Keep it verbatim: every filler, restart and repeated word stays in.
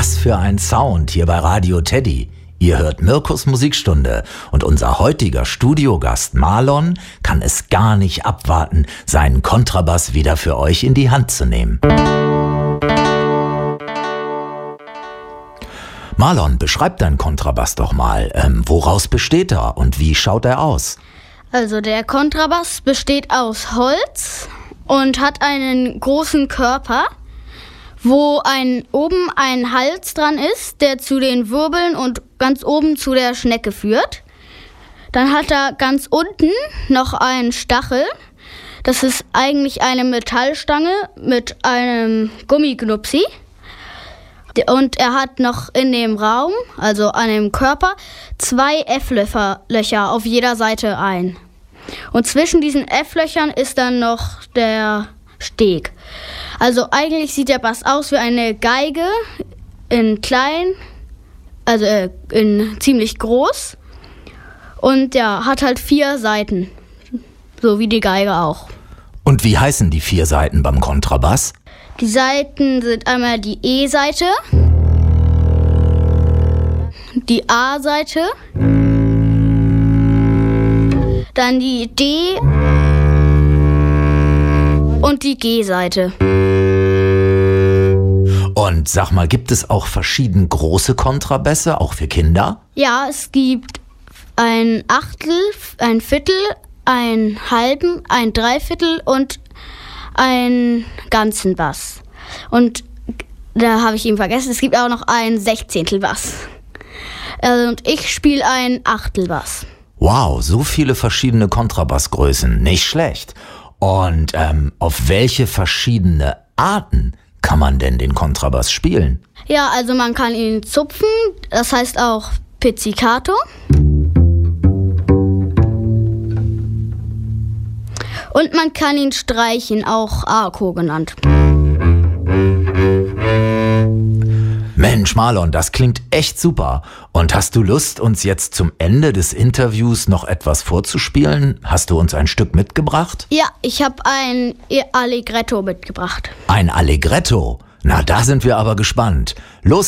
Was für ein Sound hier bei Radio Teddy. Ihr hört Mirkus Musikstunde und unser heutiger Studiogast Marlon kann es gar nicht abwarten, seinen Kontrabass wieder für euch in die Hand zu nehmen. Marlon, beschreib deinen Kontrabass doch mal. Ähm, woraus besteht er und wie schaut er aus? Also der Kontrabass besteht aus Holz und hat einen großen Körper, wo ein, oben ein Hals dran ist, der zu den Wirbeln und ganz oben zu der Schnecke führt. Dann hat er ganz unten noch einen Stachel. Das ist eigentlich eine Metallstange mit einem Gummiknupsi. Und er hat noch in dem Raum, also an dem Körper, zwei F-Löcher auf jeder Seite ein. Und zwischen diesen F-Löchern ist dann noch der Steg. Also eigentlich sieht der Bass aus wie eine Geige in klein, also äh, in ziemlich groß. Und ja, hat halt vier Seiten, so wie die Geige auch. Und wie heißen die vier Seiten beim Kontrabass? Die Seiten sind einmal die E-Seite, die A-Seite, dann die D- und die G-Seite. Und sag mal, gibt es auch verschieden große Kontrabässe, auch für Kinder? Ja, es gibt ein Achtel, ein Viertel, ein halben, ein Dreiviertel und einen ganzen Bass. Und da habe ich eben vergessen, es gibt auch noch einen Sechzehntel Bass. Also, und ich spiele einen Achtel Bass. Wow, so viele verschiedene Kontrabassgrößen, nicht schlecht. Und ähm, auf welche verschiedene Arten kann man denn den Kontrabass spielen? Ja, also man kann ihn zupfen, das heißt auch Pizzicato. Und man kann ihn streichen, auch Arco genannt. Mensch, Marlon, das klingt echt super. Und hast du Lust, uns jetzt zum Ende des Interviews noch etwas vorzuspielen? Hast du uns ein Stück mitgebracht? Ja, ich habe ein Allegretto mitgebracht. Ein Allegretto? Na, da sind wir aber gespannt. Los